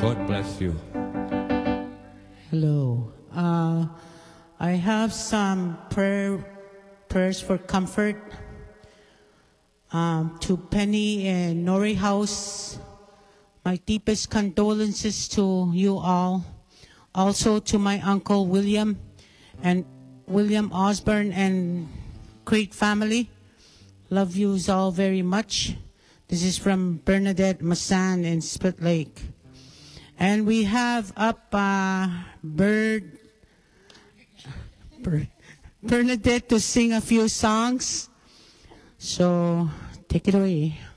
God bless you. Hello. I have some prayers for comfort to Penny and Nori House. My deepest condolences to you all. Also to my uncle William and William Osborne and Creed family. Love yous all very much. This is from Bernadette Masan in Split Lake. And we have up Bernadette to sing a few songs. So take it away.